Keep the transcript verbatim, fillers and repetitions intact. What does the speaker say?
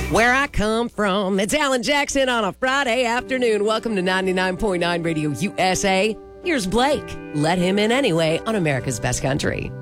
Where I come from, it's Alan Jackson on a Friday afternoon. Welcome to ninety-nine point nine Radio U S A. Here's Blake. Let him in anyway on America's Best Country.